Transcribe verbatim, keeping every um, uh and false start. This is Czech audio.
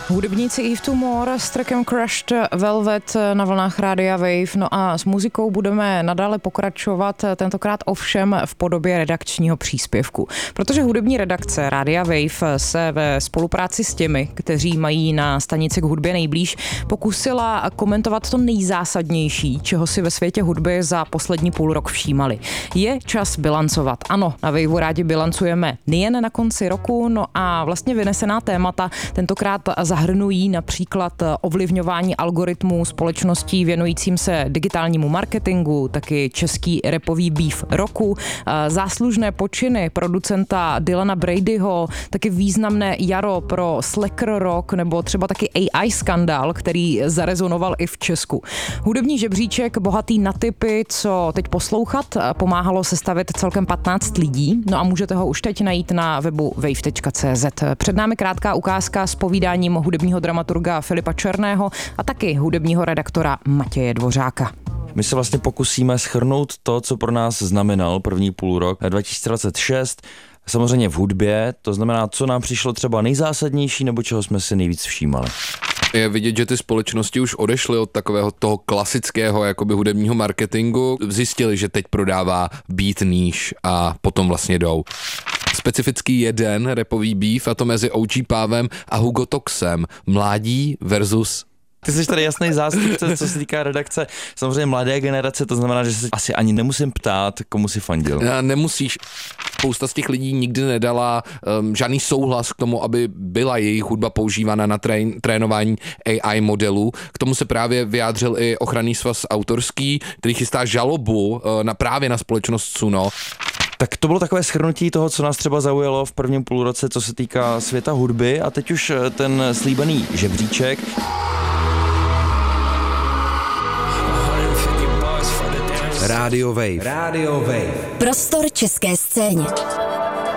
Hudebníci Eve Tumor s trackem Crushed Velvet na vlnách Rádia Wave. No a s muzikou budeme nadále pokračovat, tentokrát ovšem v podobě redakčního příspěvku. Protože hudební redakce Rádia Wave se ve spolupráci s těmi, kteří mají na stanici k hudbě nejblíž, pokusila komentovat to nejzásadnější, čeho si ve světě hudby za poslední půl rok všímali. Je čas bilancovat. Ano, na Waveu rádi bilancujeme nejen na konci roku, no a vlastně vynesená témata tentokrát zahrnují například ovlivňování algoritmů společností věnujícím se digitálnímu marketingu, taky český rapový beef roku, záslužné počiny producenta Dylana Bradyho, taky významné jaro pro Slacker Rock nebo třeba taky A I skandál, který zarezonoval i v Česku. Hudební žebříček bohatý na tipy, co teď poslouchat, pomáhalo sestavit celkem patnáct lidí, no a můžete ho už teď najít na webu wave tečka cé zet. Před námi krátká ukázka s povídáním hudebního dramaturga Filipa Černého a taky hudebního redaktora Matěje Dvořáka. My se vlastně pokusíme shrnout to, co pro nás znamenal první půlrok dva tisíce dvacet šest, samozřejmě v hudbě, to znamená, co nám přišlo třeba nejzásadnější nebo čeho jsme si nejvíc všímali. Je vidět, že ty společnosti už odešly od takového toho klasického jakoby hudebního marketingu, zjistili, že teď prodává beat níž a potom vlastně jdou. Specifický jeden rapový beef, a to mezi O G Pávem a Hugo Toxem. Mládí versus... Ty jsi tady jasný zástupce, co se týká redakce. Samozřejmě mladé generace, to znamená, že se asi ani nemusím ptát, komu si fandil. Nemusíš. Spousta z těch lidí nikdy nedala um, žádný souhlas k tomu, aby byla jejich hudba používána na trén, trénování A I modelů. K tomu se právě vyjádřil i ochranný svaz autorský, který chystá žalobu uh, na právě na společnost Suno. Tak to bylo takové shrnutí toho, co nás třeba zaujalo v prvním půlroce, co se týká světa hudby, a teď už ten slíbený žebříček. Rádio Wave. Rádio Wave. Prostor české scéně.